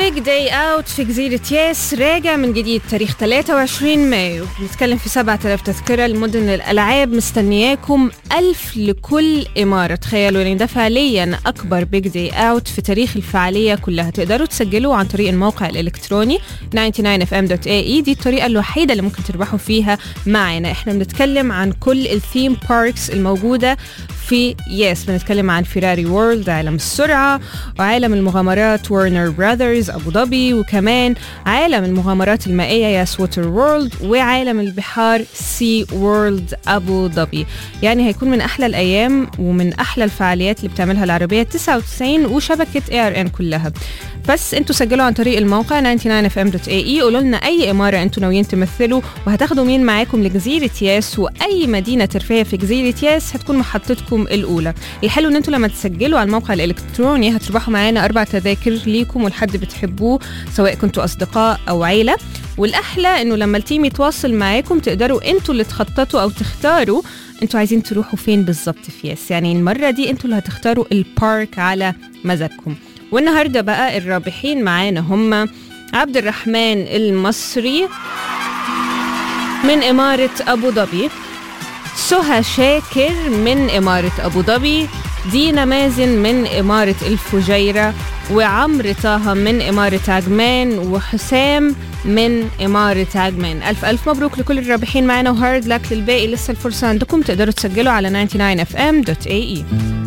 بيج داي اوت في جزيرة ياس راجع من جديد تاريخ 23 مايو. بنتكلم في 7000 تذكرة لمدن الألعاب مستنياكم 1000 لكل إمارة. تخيلوا ان ده فعليا أكبر بيج داي اوت في تاريخ الفعالية كلها. تقدروا تسجلوا عن طريق الموقع الإلكتروني 99fm.ae. دي الطريقة الوحيدة اللي ممكن تربحوا فيها معنا. احنا بنتكلم عن كل الثيم باركس الموجودة في ياس. بنتكلم عن فيراري وورلد عالم السرعة، وعالم المغامرات وارنر براذرز أبو ظبي، وكمان عالم المغامرات المائية ياس ووتر وورلد، وعالم البحار سي وورلد أبو ظبي. يعني هيكون من أحلى الأيام ومن أحلى الفعاليات اللي بتعملها العربية 99 وشبكة ARN كلها. بس انتوا سجلوا عن طريق الموقع 99fm.ae. قولوا لنا أي إمارة انتوا ناويين تمثلوا، وهتاخدوا مين معاكم لجزيرة ياس، وأي مدينة ترفيهية في جزيرة ياس هتكون محطتكم الأولى. الحلو ان انتوا لما تسجلوا على الموقع الإلكتروني هتربحوا معانا 4 تذاكر ليكم ولحد بتحبوه، سواء كنتوا أصدقاء أو عيلة. والأحلى انه لما التيم يتواصل معاكم تقدروا انتوا اللي تخططوا أو تختاروا انتوا عايزين تروحوا فين بالظبط في ياس. يعني المرة دي انتوا اللي هتختاروا البارك على مزاجكم. والنهاردة بقى الرابحين معانا هم عبد الرحمن المصري من إمارة أبو ظبي، سهى شاكر من إمارة أبو ظبي، دينا مازن من إمارة الفجيرة، وعمر طه من إمارة عجمان، وحسام من إمارة عجمان. ألف ألف مبروك لكل الرابحين معنا، وهارد لك للباقي لسه الفرصة عندكم. تقدروا تسجلوا على 99fm.ae.